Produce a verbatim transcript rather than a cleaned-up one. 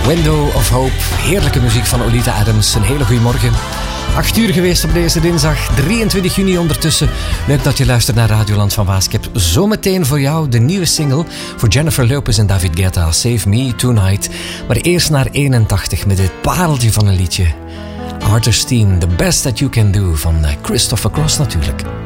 Window of Hope, heerlijke muziek van Olita Adams. Een hele goede morgen. Acht uur geweest op deze dinsdag, drieëntwintig juni ondertussen. Leuk dat je luistert naar Radioland van Waas. Ik heb zometeen voor jou de nieuwe single voor Jennifer Lopez en David Guetta, Save Me Tonight. Maar eerst naar eenentachtig met dit pareltje van een liedje. Arthur Steen, The Best That You Can Do van Christopher Cross natuurlijk.